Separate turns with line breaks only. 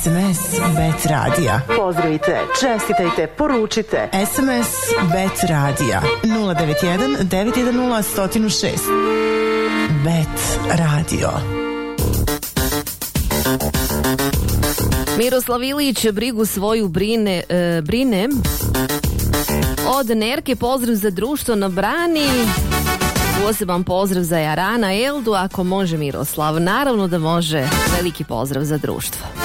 SMS Bet Radija.
Pozdravite, čestitajte, poručite.
SMS Bet Radija 091 910 106. Bet Radio.
Miroslav Ilić brigu svoju brine. Od Nerke pozdrav za društvo na Brani. Poseban pozdrav za Jarana Eldu, ako može Miroslav. Naravno da može. Veliki pozdrav za društvo.